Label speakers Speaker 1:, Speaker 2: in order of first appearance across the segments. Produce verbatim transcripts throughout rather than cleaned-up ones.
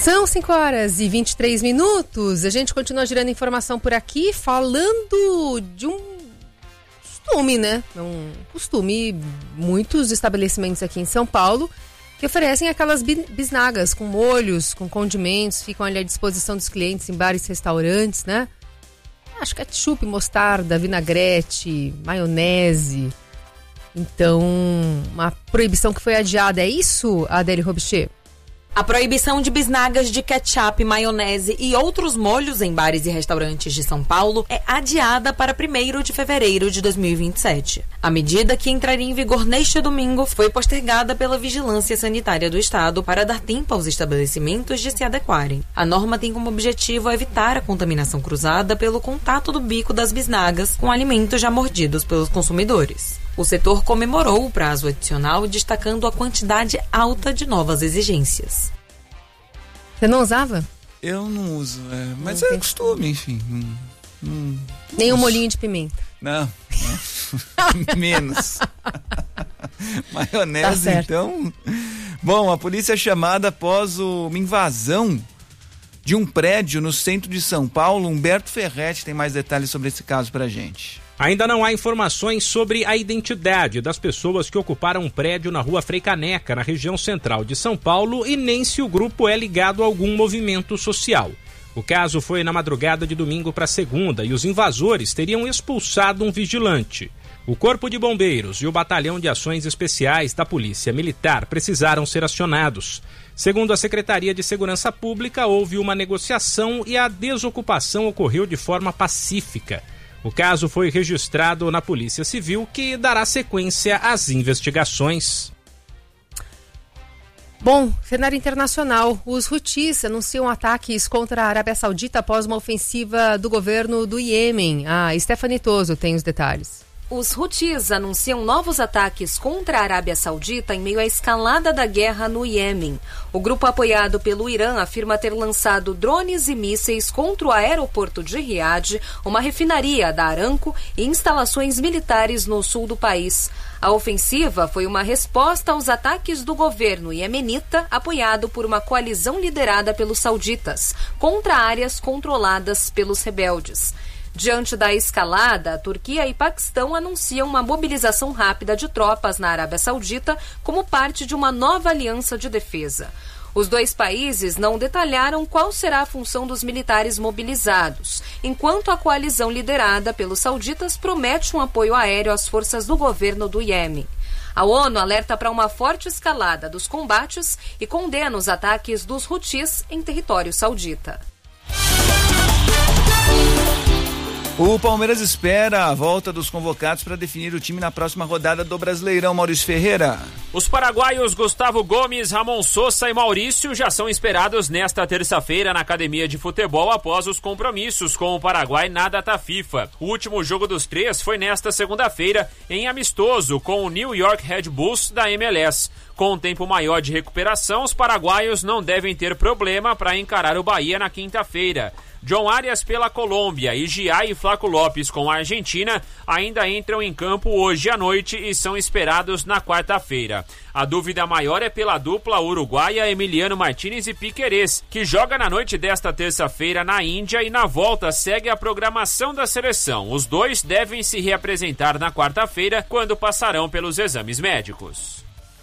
Speaker 1: São cinco horas e vinte e três minutos. A gente continua girando informação por aqui, falando de um costume, né? Um costume, muitos estabelecimentos aqui em São Paulo que oferecem aquelas bisnagas com molhos, com condimentos, ficam ali à disposição dos clientes em bares e restaurantes, né? Acho que ketchup, mostarda, vinagrete, maionese. Então, uma proibição que foi adiada, é isso, Adélie Robichê?
Speaker 2: A proibição de bisnagas de ketchup, maionese e outros molhos em bares e restaurantes de São Paulo é adiada para primeiro de fevereiro de dois mil e vinte e sete. A medida, que entraria em vigor neste domingo, foi postergada pela Vigilância Sanitária do Estado para dar tempo aos estabelecimentos de se adequarem. A norma tem como objetivo evitar a contaminação cruzada pelo contato do bico das bisnagas com alimentos já mordidos pelos consumidores. O setor comemorou o prazo adicional, destacando a quantidade alta de novas exigências.
Speaker 1: Você não usava?
Speaker 3: Eu não uso, é, mas
Speaker 1: não
Speaker 3: é
Speaker 1: tem...
Speaker 3: costume, enfim. Hum, hum,
Speaker 1: Nem um molhinho de pimenta?
Speaker 3: Não, não. Menos. Maionese, tá, então. Bom, a polícia é chamada após uma invasão de um prédio no centro de São Paulo. Humberto Ferretti tem mais detalhes sobre esse caso pra gente.
Speaker 4: Ainda não há informações sobre a identidade das pessoas que ocuparam um prédio na rua Frei Caneca, na região central de São Paulo, e nem se o grupo é ligado a algum movimento social. O caso foi na madrugada de domingo para segunda e os invasores teriam expulsado um vigilante. O Corpo de Bombeiros e o Batalhão de Ações Especiais da Polícia Militar precisaram ser acionados. Segundo a Secretaria de Segurança Pública, houve uma negociação e a desocupação ocorreu de forma pacífica. O caso foi registrado na Polícia Civil, que dará sequência às investigações.
Speaker 1: Bom, cenário internacional. Os Houthis anunciam ataques contra a Arábia Saudita após uma ofensiva do governo do Iêmen. A Stephanie Toso tem os detalhes.
Speaker 5: Os Houthis anunciam novos ataques contra a Arábia Saudita em meio à escalada da guerra no Iêmen. O grupo apoiado pelo Irã afirma ter lançado drones e mísseis contra o aeroporto de Riad, uma refinaria da Aramco e instalações militares no sul do país. A ofensiva foi uma resposta aos ataques do governo iemenita, apoiado por uma coalizão liderada pelos sauditas, contra áreas controladas pelos rebeldes. Diante da escalada, a Turquia e Paquistão anunciam uma mobilização rápida de tropas na Arábia Saudita como parte de uma nova aliança de defesa. Os dois países não detalharam qual será a função dos militares mobilizados, enquanto a coalizão liderada pelos sauditas promete um apoio aéreo às forças do governo do Iêmen. A ONU alerta para uma forte escalada dos combates e condena os ataques dos Houthis em território saudita.
Speaker 3: O Palmeiras espera a volta dos convocados para definir o time na próxima rodada do Brasileirão. Maurício Ferreira.
Speaker 6: Os paraguaios Gustavo Gomes, Ramon Sosa e Maurício já são esperados nesta terça-feira na academia de futebol após os compromissos com o Paraguai na data FIFA. O último jogo dos três foi nesta segunda-feira em amistoso com o New York Red Bulls da M L S. Com um tempo maior de recuperação, os paraguaios não devem ter problema para encarar o Bahia na quinta-feira. John Arias pela Colômbia e Gia e Flaco Lopes com a Argentina ainda entram em campo hoje à noite e são esperados na quarta-feira. A dúvida maior é pela dupla uruguaia Emiliano Martínez e Piquerez, que joga na noite desta terça-feira na Índia e na volta segue a programação da seleção. Os dois devem se reapresentar na quarta-feira, quando passarão pelos exames médicos.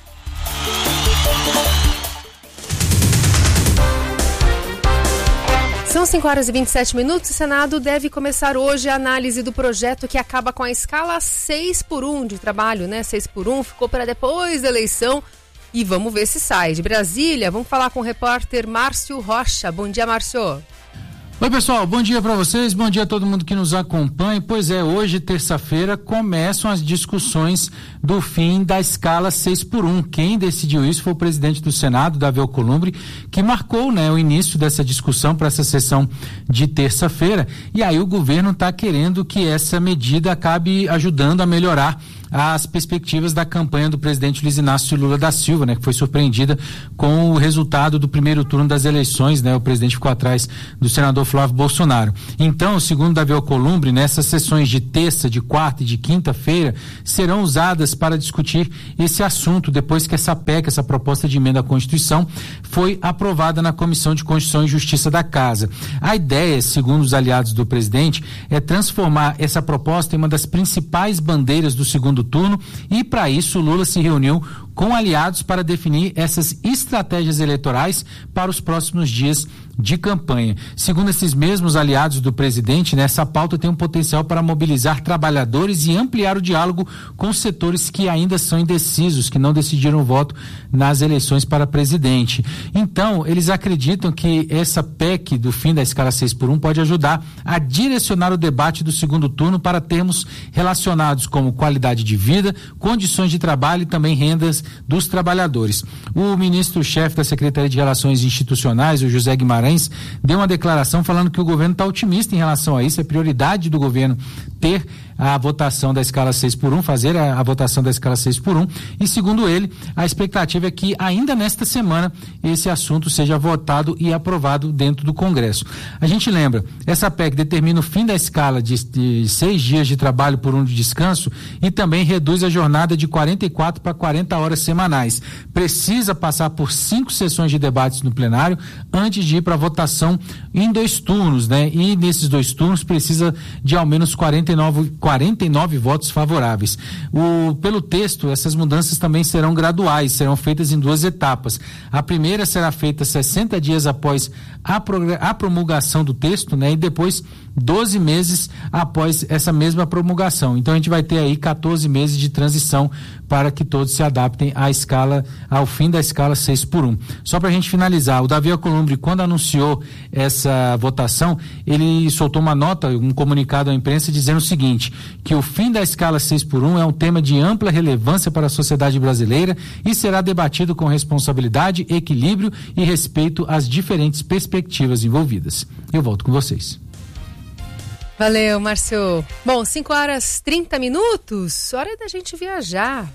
Speaker 1: São cinco horas e vinte e sete minutos. O Senado deve começar hoje a análise do projeto que acaba com a escala seis por um de trabalho, né? seis por um ficou para depois da eleição e vamos ver se sai. De Brasília, vamos falar com o repórter Márcio Rocha. Bom dia, Márcio.
Speaker 7: Oi, pessoal, bom dia para vocês, bom dia a todo mundo que nos acompanha. Pois é, hoje, terça-feira, começam as discussões do fim da escala seis por um. Quem decidiu isso foi o presidente do Senado, Davi Alcolumbre, que marcou, né, o início dessa discussão para essa sessão de terça-feira. E aí o governo está querendo que essa medida acabe ajudando a melhorar as perspectivas da campanha do presidente Luiz Inácio Lula da Silva, né, que foi surpreendida com o resultado do primeiro turno das eleições, né, o presidente ficou atrás do senador Flávio Bolsonaro. Então, segundo Davi Alcolumbre, nessas sessões de terça, de quarta e de quinta-feira serão usadas para discutir esse assunto depois que essa P E C, essa proposta de emenda à Constituição, foi aprovada na Comissão de Constituição e Justiça da Casa. A ideia, segundo os aliados do presidente, é transformar essa proposta em uma das principais bandeiras do segundo turno e, para isso, Lula se reuniu com aliados para definir essas estratégias eleitorais para os próximos dias de campanha. Segundo esses mesmos aliados do presidente, né, essa pauta tem um potencial para mobilizar trabalhadores e ampliar o diálogo com setores que ainda são indecisos, que não decidiram o voto nas eleições para presidente. Então, eles acreditam que essa P E C do fim da escala seis por um pode ajudar a direcionar o debate do segundo turno para termos relacionados como qualidade de vida, condições de trabalho e também rendas dos trabalhadores. O ministro-chefe da Secretaria de Relações Institucionais, o José Guimarães, deu uma declaração falando que o governo está otimista em relação a isso, é prioridade do governo ter a votação da escala seis por um, fazer a, a votação da escala seis por um, e segundo ele, a expectativa é que ainda nesta semana esse assunto seja votado e aprovado dentro do Congresso. A gente lembra, essa P E C determina o fim da escala de, de seis dias de trabalho por um de descanso e também reduz a jornada de quarenta e quatro para quarenta horas semanais. Precisa passar por cinco sessões de debates no plenário antes de ir para a votação em dois turnos, né? E nesses dois turnos precisa de ao menos quarenta e nove, quarenta e nove votos favoráveis. O, pelo texto, essas mudanças também serão graduais, serão feitas em duas etapas. A primeira será feita sessenta dias após a, a promulgação do texto, né? E depois doze meses após essa mesma promulgação. Então a gente vai ter aí quatorze meses de transição para que todos se adaptem à escala, ao fim da escala seis por um. Só para a gente finalizar, o Davi Alcolumbre, quando anunciou essa votação, ele soltou uma nota, um comunicado à imprensa dizendo o seguinte, que o fim da escala seis por um é um tema de ampla relevância para a sociedade brasileira e será debatido com responsabilidade, equilíbrio e respeito às diferentes perspectivas envolvidas. Eu volto com vocês.
Speaker 1: Valeu, Márcio. Bom, cinco horas e trinta minutos, hora da gente viajar.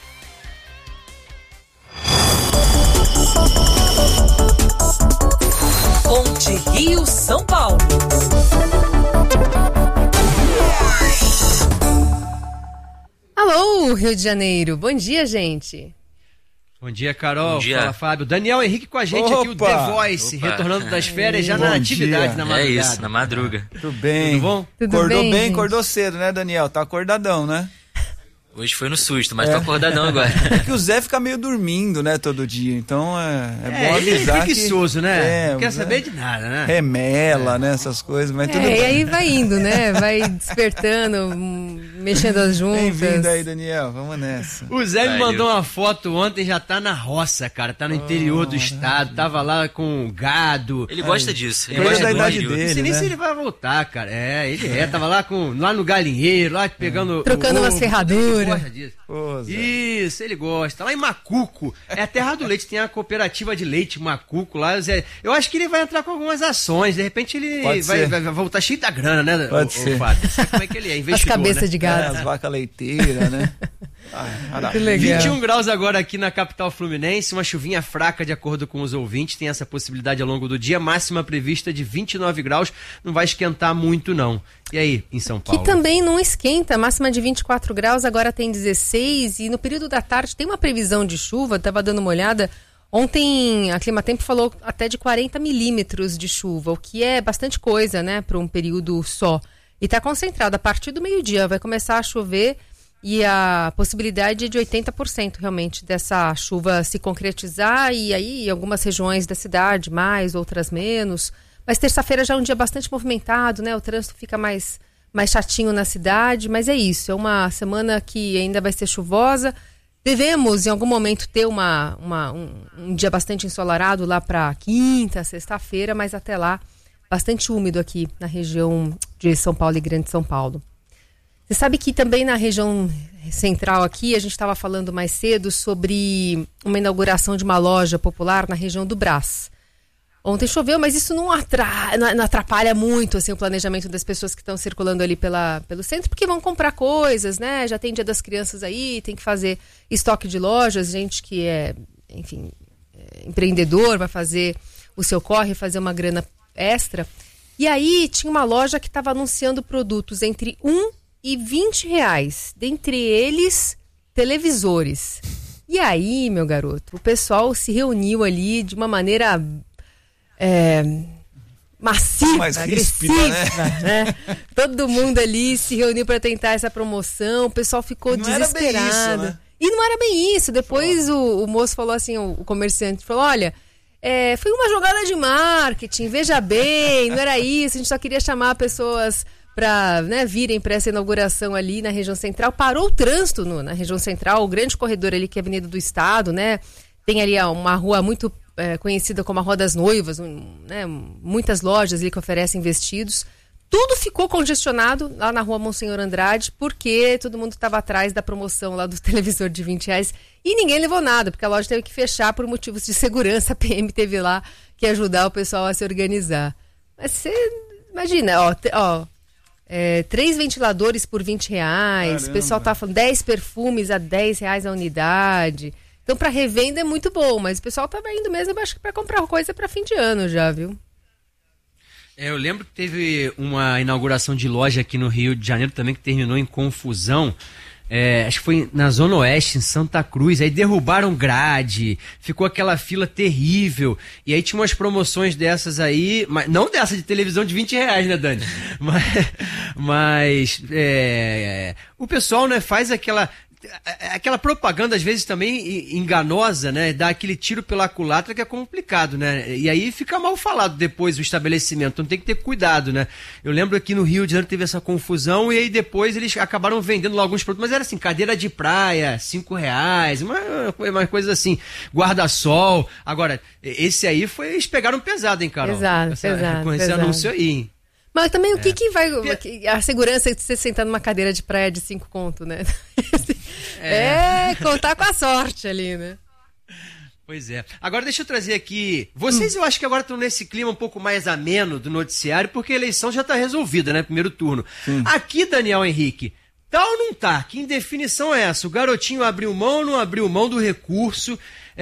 Speaker 8: Ponte Rio São Paulo.
Speaker 1: Alô, Rio de Janeiro. Bom dia, gente.
Speaker 9: Bom dia, Carol.
Speaker 10: Bom dia.
Speaker 9: Fala, Fábio. Daniel Henrique com a gente
Speaker 3: Opa.
Speaker 9: aqui, o The Voice,
Speaker 10: Opa.
Speaker 9: retornando das férias, já
Speaker 3: Bom
Speaker 9: na atividade,
Speaker 3: dia.
Speaker 9: na madrugada.
Speaker 10: É isso, na madruga.
Speaker 3: Tudo bem?
Speaker 9: Tudo bom?
Speaker 1: Tudo
Speaker 3: acordou
Speaker 1: bem,
Speaker 3: bem,
Speaker 1: gente?
Speaker 3: acordou cedo, né, Daniel? Tá acordadão, né?
Speaker 10: Hoje foi no susto, mas
Speaker 3: É.
Speaker 10: tô acordadão agora.
Speaker 3: É que o Zé fica meio dormindo, né, todo dia. Então é, é,
Speaker 9: É,
Speaker 3: bom
Speaker 9: ele é
Speaker 3: avisar
Speaker 9: preguiçoso,
Speaker 3: que...
Speaker 9: né?
Speaker 3: É,
Speaker 9: Não quer
Speaker 3: o Zé
Speaker 9: saber de nada, né?
Speaker 3: remela, né, essas coisas, mas tudo
Speaker 1: É, e
Speaker 3: bem.
Speaker 1: aí vai indo, né? Vai despertando, hum, mexendo as juntas.
Speaker 3: Bem-vindo aí, Daniel. Vamos nessa.
Speaker 9: O Zé me
Speaker 10: Valeu.
Speaker 9: mandou uma foto ontem, já tá na roça, cara. Tá no interior do estado, tava lá com gado.
Speaker 10: Ele gosta disso. Ele
Speaker 3: Coisa
Speaker 10: gosta
Speaker 3: da
Speaker 10: do
Speaker 3: idade
Speaker 10: interior.
Speaker 3: dele.
Speaker 9: Não sei nem
Speaker 3: né?
Speaker 9: se ele vai voltar, cara. É, ele é. Tava lá, com, lá no galinheiro, lá pegando.
Speaker 1: Trocando
Speaker 9: o
Speaker 1: umas
Speaker 9: ovo.
Speaker 1: ferraduras.
Speaker 9: Ele gosta disso.
Speaker 3: Pô, Zé.
Speaker 9: Isso, ele gosta. Lá em Macuco. É a terra do leite. Tem a cooperativa de leite Macuco lá. Zé. Eu acho que ele vai entrar com algumas ações. De repente ele
Speaker 3: Pode
Speaker 9: vai,
Speaker 3: ser.
Speaker 9: vai, vai voltar cheio da grana, né?
Speaker 3: Pode
Speaker 9: o,
Speaker 3: ser.
Speaker 9: O Fábio. Sabe como é que ele é?
Speaker 1: As
Speaker 9: Investidor,
Speaker 1: cabeças
Speaker 9: né?
Speaker 1: de
Speaker 3: É,
Speaker 1: gado.
Speaker 3: as vacas leiteiras, né? Ah,
Speaker 1: Que
Speaker 3: maravilha.
Speaker 1: legal.
Speaker 9: vinte e um graus agora aqui na capital fluminense, uma chuvinha fraca de acordo com os ouvintes, tem essa possibilidade ao longo do dia, máxima prevista de vinte e nove graus, não vai esquentar muito não. E aí, em São
Speaker 1: Que
Speaker 9: Paulo?
Speaker 1: também não esquenta, máxima de vinte e quatro graus, agora tem dezesseis, e no período da tarde tem uma previsão de chuva, estava dando uma olhada. Ontem a Climatempo falou até de quarenta milímetros de chuva, o que é bastante coisa, né, para um período só. E está concentrado a partir do meio-dia, vai começar a chover e a possibilidade de oitenta por cento realmente dessa chuva se concretizar, e aí em algumas regiões da cidade mais, outras menos. Mas terça-feira já é um dia bastante movimentado, né? O trânsito fica mais, mais chatinho na cidade, mas é isso, é uma semana que ainda vai ser chuvosa. Devemos, em algum momento, ter uma, uma, um, um dia bastante ensolarado lá para quinta, sexta-feira, mas até lá, bastante úmido aqui na região de São Paulo e Grande São Paulo. Você sabe que também na região central aqui, a gente estava falando mais cedo sobre uma inauguração de uma loja popular na região do Brás. Ontem choveu, mas isso não, atra... não atrapalha muito assim, o planejamento das pessoas que estão circulando ali pela, pelo centro, porque vão comprar coisas, né? Já tem Dia das Crianças aí, tem que fazer estoque de lojas, gente que é, enfim, é empreendedor, vai fazer o seu corre, fazer uma grana extra. E aí tinha uma loja que estava anunciando produtos entre um e vinte reais, dentre eles televisores. E aí, meu garoto, o pessoal se reuniu ali de uma maneira... É, massiva,
Speaker 3: mais
Speaker 1: agressiva,
Speaker 3: ríspida, né?
Speaker 1: né? Todo mundo ali se reuniu para tentar essa promoção, o pessoal ficou
Speaker 3: não
Speaker 1: desesperado.
Speaker 3: Era bem isso, né?
Speaker 1: E não era bem isso. Depois o, o moço falou assim, o, o comerciante falou, olha, é, foi uma jogada de marketing, veja bem, não era isso, a gente só queria chamar pessoas para, né, virem para essa inauguração ali na região central. Parou o trânsito no, na região central, o grande corredor ali que é a Avenida do Estado, né? Tem ali ó, uma rua muito é, conhecida como a Rua das Noivas, um, né, muitas lojas ali que oferecem vestidos. Tudo ficou congestionado lá na Rua Monsenhor Andrade, porque todo mundo estava atrás da promoção lá do televisor de vinte reais e ninguém levou nada, porque a loja teve que fechar por motivos de segurança. A P M teve lá que ajudar o pessoal a se organizar. Mas você imagina, ó, te, ó é, três ventiladores por vinte reais, o pessoal tá falando dez perfumes a dez reais a unidade. Então, para revenda é muito bom, mas o pessoal tava indo mesmo, acho que para comprar coisa para fim de ano já, viu?
Speaker 9: É, eu lembro que teve uma inauguração de loja aqui no Rio de Janeiro também que terminou em confusão. É, acho que foi na Zona Oeste, em Santa Cruz. Aí derrubaram grade, ficou aquela fila terrível. E aí tinha umas promoções dessas aí, mas não dessa de televisão de vinte reais, né, Dani? Mas, mas é, o pessoal, né, faz aquela... aquela propaganda às vezes também enganosa, né, dá aquele tiro pela culatra que é complicado, né, e aí fica mal falado depois o estabelecimento, então tem que ter cuidado, né. Eu lembro aqui no Rio de Janeiro teve essa confusão e aí depois eles acabaram vendendo lá alguns produtos, mas era assim, cadeira de praia, cinco reais, uma, uma coisa assim, guarda-sol. Agora, esse aí foi, eles pegaram pesado, hein, Carol?
Speaker 1: Pesado,
Speaker 9: essa,
Speaker 1: pesado,
Speaker 9: com esse
Speaker 1: pesado.
Speaker 9: anúncio aí, hein?
Speaker 1: Mas também o que
Speaker 9: É.
Speaker 1: que vai... A segurança de você sentar numa cadeira de praia de cinco conto, né? É. é, contar com a sorte ali, né?
Speaker 9: Pois é. Agora deixa eu trazer aqui... Vocês hum. eu acho que agora estão nesse clima um pouco mais ameno do noticiário, porque a eleição já está resolvida, né? Primeiro turno. Sim. Aqui, Daniel Henrique, tá ou não tá? Que indefinição é essa? O garotinho abriu mão ou não abriu mão do recurso?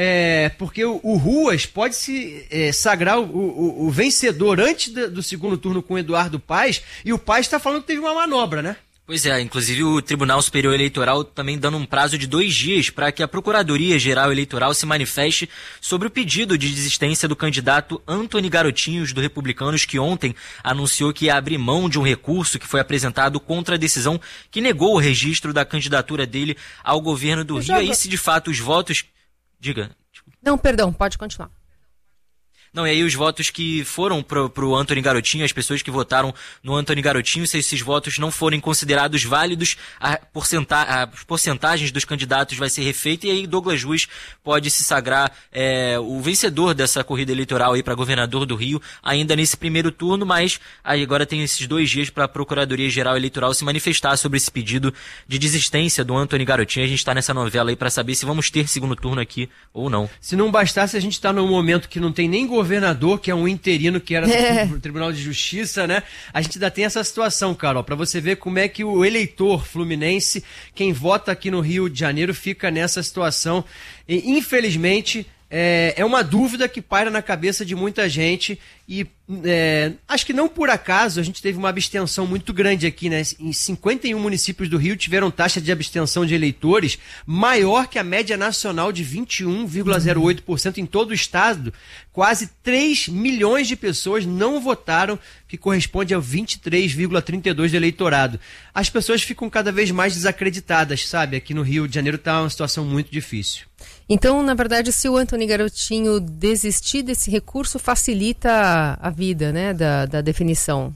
Speaker 9: É, porque o, o Ruas pode se é, sagrar o, o, o vencedor antes do, do segundo turno com o Eduardo Paes, e o Paes está falando que teve uma manobra, né?
Speaker 10: Pois é, inclusive o Tribunal Superior Eleitoral também dando um prazo de dois dias para que a Procuradoria-Geral Eleitoral se manifeste sobre o pedido de desistência do candidato Antony Garotinhos, do Republicanos, que ontem anunciou que ia abrir mão de um recurso que foi apresentado contra a decisão que negou o registro da candidatura dele ao governo do Rio. Aí, se de fato os votos... Diga.
Speaker 1: Não, perdão, pode continuar.
Speaker 10: Não, e aí os votos que foram pro, pro Antony Garotinho, as pessoas que votaram no Antony Garotinho, se esses votos não forem considerados válidos, a porcenta, as porcentagens dos candidatos vai ser refeita e aí Douglas Ruas pode se sagrar é, o vencedor dessa corrida eleitoral aí para governador do Rio, ainda nesse primeiro turno, mas aí agora tem esses dois dias para a Procuradoria-Geral Eleitoral se manifestar sobre esse pedido de desistência do Antony Garotinho. A gente está nessa novela aí para saber se vamos ter segundo turno aqui ou não.
Speaker 9: Se não bastasse, a gente está num momento que não tem nem governador, que é um interino que era do é. Tribunal de Justiça, né? A gente ainda tem essa situação, Carol, para você ver como é que o eleitor fluminense, quem vota aqui no Rio de Janeiro, fica nessa situação. E, infelizmente, é, é uma dúvida que paira na cabeça de muita gente e é, acho que não por acaso a gente teve uma abstenção muito grande aqui, né? Em cinquenta e um municípios do Rio tiveram taxa de abstenção de eleitores maior que a média nacional de vinte e um vírgula zero oito por cento em todo o estado. Quase três milhões de pessoas não votaram, que corresponde a vinte e três vírgula trinta e dois por cento do eleitorado. As pessoas ficam cada vez mais desacreditadas, sabe? Aqui no Rio de Janeiro está uma situação muito difícil.
Speaker 1: Então, na verdade, se o Antony Garotinho desistir desse recurso, facilita a vida, né, da, da definição.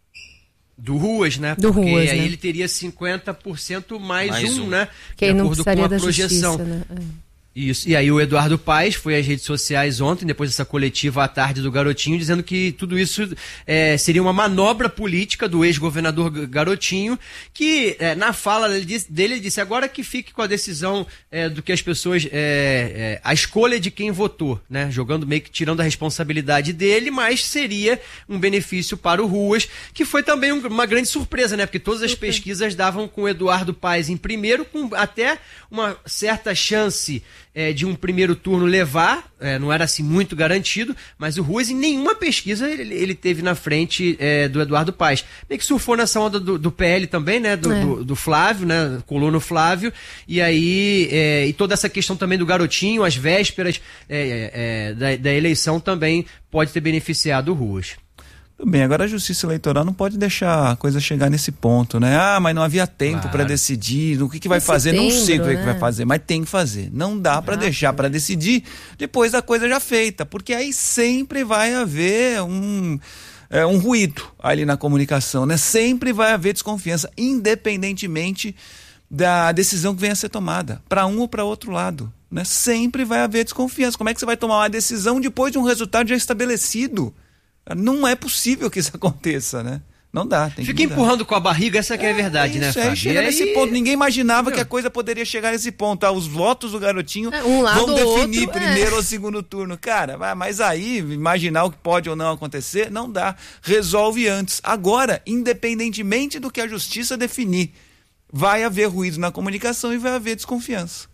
Speaker 9: Do Ruas, né?
Speaker 1: Do
Speaker 9: Porque
Speaker 1: Ruas,
Speaker 9: aí
Speaker 1: né?
Speaker 9: ele teria cinquenta por cento mais,
Speaker 10: mais
Speaker 9: um,
Speaker 10: um,
Speaker 9: né?
Speaker 1: Que aí
Speaker 9: de
Speaker 1: não
Speaker 9: acordo com
Speaker 1: precisaria
Speaker 9: a
Speaker 1: da
Speaker 9: projeção.
Speaker 1: justiça, né? É.
Speaker 9: Isso, e aí o Eduardo Paes foi às redes sociais ontem, depois dessa coletiva à tarde do Garotinho, dizendo que tudo isso é, seria uma manobra política do ex-governador Garotinho, que é, na fala dele, disse, dele ele disse agora que fique com a decisão é, do que as pessoas, é, é, a escolha de quem votou, né, jogando meio que tirando a responsabilidade dele, mas seria um benefício para o Ruas, que foi também um, uma grande surpresa, né, porque todas as pesquisas davam com o Eduardo Paes em primeiro, com até uma certa chance É, de um primeiro turno levar, é, não era assim muito garantido, mas o Ruas em nenhuma pesquisa ele, ele teve na frente é, do Eduardo Paes. Meio que surfou nessa onda do, do P L também, né, do, é. do, do Flávio, né, colou no Flávio, e aí é, e toda essa questão também do Garotinho, as vésperas é, é, da, da eleição também pode ter beneficiado o Ruas.
Speaker 3: Tudo bem, agora a Justiça Eleitoral não pode deixar a coisa chegar nesse ponto, né? Ah, mas não havia tempo claro. para decidir, o que, que vai Esse fazer, não sei o que, né? que vai fazer, mas tem que fazer. Não dá para deixar para decidir depois da coisa já feita, porque aí sempre vai haver um, é, um ruído ali na comunicação, né? Sempre vai haver desconfiança, independentemente da decisão que venha a ser tomada, para um ou para outro lado, né? Sempre vai haver desconfiança. Como é que você vai tomar uma decisão depois de um resultado já estabelecido? Não é possível que isso aconteça, né? Não dá. Tem
Speaker 9: Fica
Speaker 3: que
Speaker 9: empurrando com a barriga, essa que é, é a verdade,
Speaker 3: isso,
Speaker 9: né, Fábio?
Speaker 3: Aí chega
Speaker 9: aí...
Speaker 3: nesse ponto. Ninguém imaginava Entendeu? que a coisa poderia chegar nesse ponto. Ah, os votos do Garotinho
Speaker 1: é, um lado
Speaker 3: vão definir
Speaker 1: outro,
Speaker 3: primeiro
Speaker 1: é.
Speaker 3: ou segundo turno. Cara, mas aí, imaginar o que pode ou não acontecer, não dá. Resolve antes. Agora, independentemente do que a justiça definir, vai haver ruído na comunicação e vai haver desconfiança.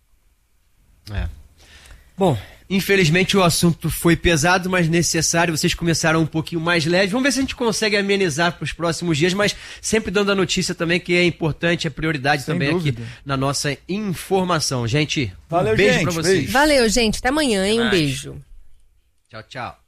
Speaker 9: É. Bom... Infelizmente o assunto foi pesado, mas necessário. Vocês começaram um pouquinho mais leve. Vamos ver se a gente consegue amenizar para os próximos dias, mas sempre dando a notícia também que é importante, é prioridade Sem também dúvida. aqui na nossa informação. Gente,
Speaker 3: Valeu,
Speaker 9: um beijo
Speaker 3: gente,
Speaker 9: para vocês.
Speaker 3: Beijo.
Speaker 1: Valeu, gente. Até amanhã, hein? Um beijo.
Speaker 9: Tchau, tchau.